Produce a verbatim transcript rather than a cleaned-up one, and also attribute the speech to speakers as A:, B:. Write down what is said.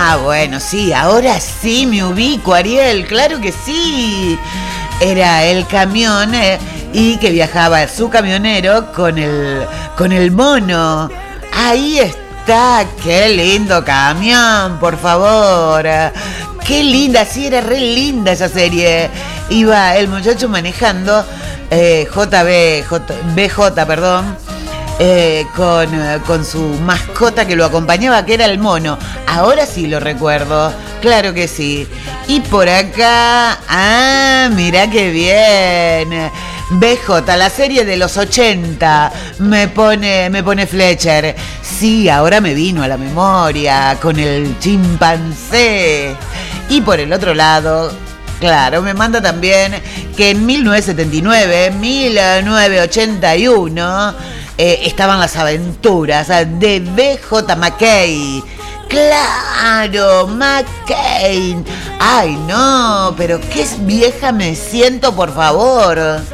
A: Ah, bueno, sí, ahora sí me ubico, Ariel, claro que sí. Era el camión eh, y que viajaba su camionero con el, con el mono. Ahí está, qué lindo camión, por favor. Qué linda, sí, era re linda esa serie. Iba el muchacho manejando, eh, J B, J, B J, perdón. Eh, con, con su mascota que lo acompañaba, que era el mono. Ahora sí lo recuerdo, claro que sí. Y por acá, ah, mirá qué bien. B J, la serie de los ochenta, me pone, me pone Fletcher. Sí, ahora me vino a la memoria con el chimpancé. Y por el otro lado, claro, me manda también que en mil novecientos setenta y nueve, mil novecientos ochenta y uno eh, estaban las aventuras de B J McKay. Claro, McCain. Ay, no, pero qué vieja me siento, por favor.